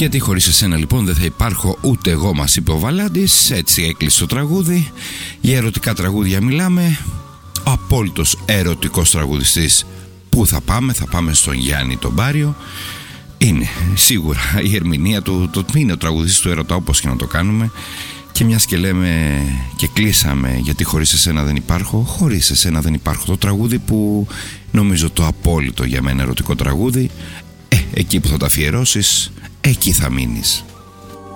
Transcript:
Γιατί χωρίς εσένα λοιπόν δεν θα υπάρχω ούτε εγώ, μας είπε ο Βαλάντης. Έτσι έκλεισε το τραγούδι. Για ερωτικά τραγούδια μιλάμε. Ο απόλυτος ερωτικός τραγουδιστής. Πού θα πάμε στον Γιάννη τον Μπάριο. Είναι σίγουρα η ερμηνεία του, το είναι ο τραγουδιστής του έρωτα, όπως και να το κάνουμε. Και μιας και λέμε και κλείσαμε γιατί χωρίς εσένα δεν υπάρχω, χωρίς εσένα δεν υπάρχω, το τραγούδι που νομίζω το απόλυτο για μένα ερωτικό τραγούδι, εκεί που θα τα αφιερώσεις, εκεί θα μείνεις.